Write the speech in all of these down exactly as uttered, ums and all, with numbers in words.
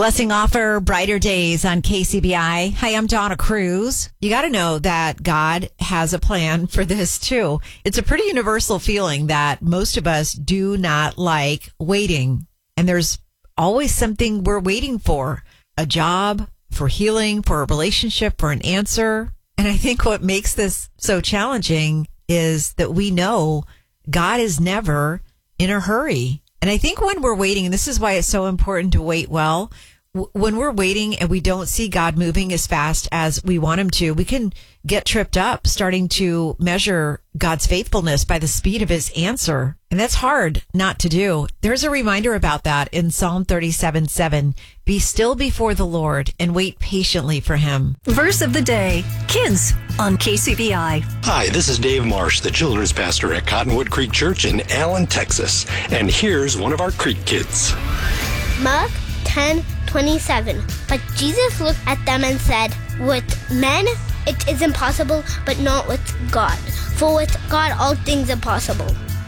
Blessing Offer, Brighter Days on K C B I. Hi, I'm Donna Cruz. You got to know that God has a plan for this too. It's a pretty universal feeling that most of us do not like waiting. And there's always something we're waiting for. A job, for healing, for a relationship, for an answer. And I think what makes this so challenging is that we know God is never in a hurry. And I think when we're waiting, and this is why it's so important to wait well, w- when we're waiting and we don't see God moving as fast as we want him to, we can get tripped up starting to measure God's faithfulness by the speed of his answer. And that's hard not to do. There's a reminder about that in Psalm thirty-seven seven. Be still before the Lord and wait patiently for him. Verse of the day, kids on K C B I. Hi, this is Dave Marsh, the children's pastor at Cottonwood Creek Church in Allen, Texas. And here's one of our Creek kids. Mark ten twenty-seven. But Jesus looked at them and said, with men it is impossible, but not with God. For with God all things are possible.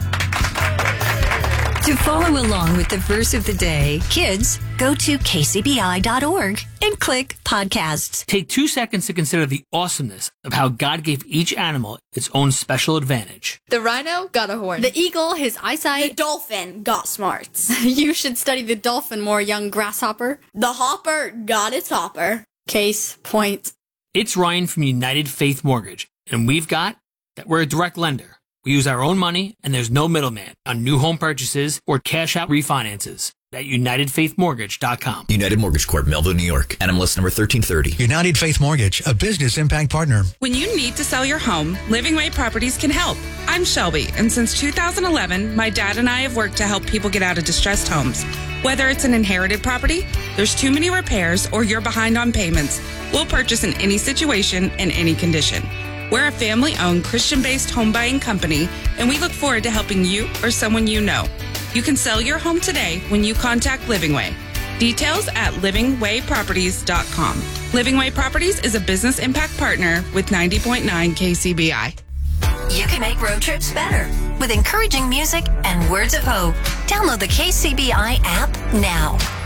To follow along with the verse of the day, kids, go to k c b i dot org and click podcasts. Take two seconds to consider the awesomeness of how God gave each animal its own special advantage. The rhino got a horn. The eagle, his eyesight. The dolphin got smarts. You should study the dolphin more, young grasshopper. The hopper got its hopper. Case point. It's Ryan from United Faith Mortgage, and we've got that we're a direct lender. We use our own money, and there's no middleman on new home purchases or cash-out refinances at united faith mortgage dot com. United Mortgage Corp, Melville, New York. N M L S number thirteen thirty. United Faith Mortgage, a business impact partner. When you need to sell your home, Living Way Properties can help. I'm Shelby, and since two thousand eleven, my dad and I have worked to help people get out of distressed homes. Whether it's an inherited property, there's too many repairs, or you're behind on payments, we'll purchase in any situation and any condition. We're a family-owned, Christian-based home buying company, and we look forward to helping you or someone you know. You can sell your home today when you contact Living Way. Details at living way properties dot com. Living Way Properties is a business impact partner with ninety point nine K C B I. You can make road trips better with encouraging music and words of hope. Download the K C B I app now.